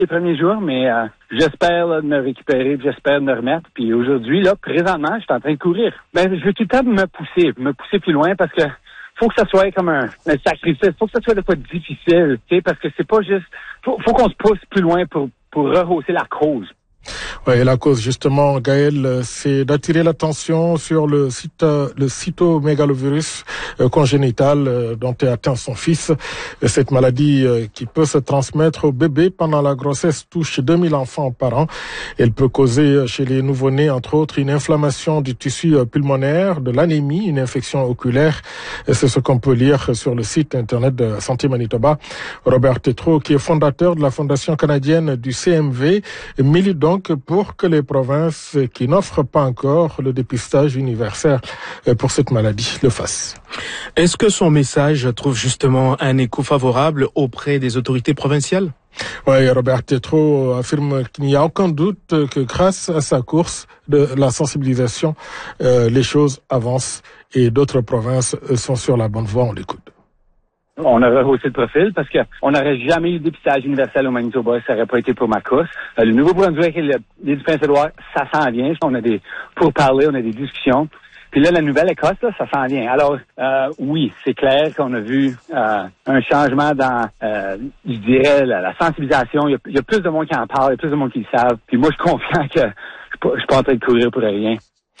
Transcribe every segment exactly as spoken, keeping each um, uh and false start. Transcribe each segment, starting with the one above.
les premiers jours, mais euh, j'espère là, de me récupérer, j'espère de me remettre. Puis aujourd'hui, là, présentement, je suis en train de courir. Ben, je veux tout le temps me pousser, me pousser plus loin parce que faut que ça soit comme un, un sacrifice, faut que ça soit des fois difficile, tu sais, parce que c'est pas juste, faut, faut qu'on se pousse plus loin pour pour rehausser la cause. Oui, et la cause justement, Gaël, c'est d'attirer l'attention sur le site, le cytomégalovirus congénital dont est atteint son fils. Cette maladie qui peut se transmettre au bébé pendant la grossesse touche deux mille enfants par an. Elle peut causer chez les nouveau-nés, entre autres, une inflammation du tissu pulmonaire, de l'anémie, une infection oculaire. C'est ce qu'on peut lire sur le site internet de Santé Manitoba. Robert Tétrault, qui est fondateur de la Fondation canadienne du C M V, milite donc pour que les provinces qui n'offrent pas encore le dépistage universel pour cette maladie le fassent. Est-ce que son message trouve justement un écho favorable auprès des autorités provinciales? Oui, Robert Tétrault affirme qu'il n'y a aucun doute que grâce à sa course de la sensibilisation, euh, les choses avancent et d'autres provinces sont sur la bonne voie. On l'écoute. On a rehaussé le profil parce que on n'aurait jamais eu de dépistage universel au Manitoba, ça n'aurait pas été pour ma course. Euh, le Nouveau-Brunswick et l'île du Prince-Édouard, ça s'en vient. On a des pour parler, on a des discussions. Puis là, la Nouvelle-Écosse, là, ça s'en vient. Alors, euh, oui, c'est clair qu'on a vu euh, un changement dans, euh, je dirais, la, la sensibilisation. Il y, a, il y a plus de monde qui en parle, il y a plus de monde qui le savent. Puis moi, je suis confiant que je ne suis pas en train de courir pour rien.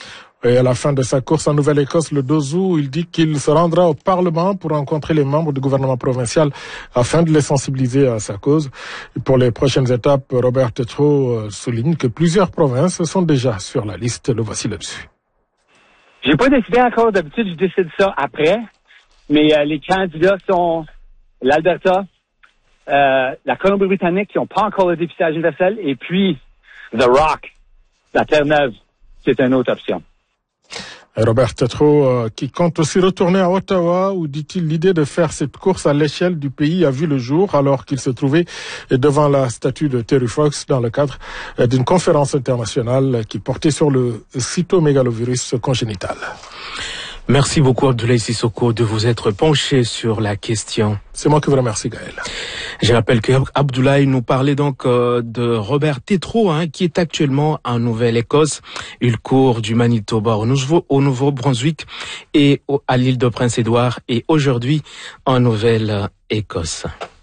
Et à la fin de sa course en Nouvelle-Écosse, le deux août, il dit qu'il se rendra au Parlement pour rencontrer les membres du gouvernement provincial afin de les sensibiliser à sa cause. Et pour les prochaines étapes, Robert Tétrault souligne que plusieurs provinces sont déjà sur la liste. Le voici là-dessus. J'ai pas décidé encore. D'habitude, je décide ça après. Mais euh, les candidats sont l'Alberta, euh, la Colombie-Britannique qui n'ont pas encore le dépistage universel, et puis The Rock, la Terre-Neuve, qui est une autre option. Robert Tétrault, euh, qui compte aussi retourner à Ottawa, où, dit-il, l'idée de faire cette course à l'échelle du pays a vu le jour alors qu'il se trouvait devant la statue de Terry Fox dans le cadre d'une conférence internationale qui portait sur le cytomégalovirus congénital. Merci beaucoup, Abdoulaye Sissoko, de vous être penché sur la question. C'est moi qui vous remercie, Gaël. Je rappelle que Abdoulaye nous parlait donc euh, de Robert Tétrault, hein, qui est actuellement en Nouvelle-Écosse. Il court du Manitoba au, Nouveau, au Nouveau-Brunswick et au, à l'île de Prince-Édouard, et aujourd'hui en Nouvelle-Écosse.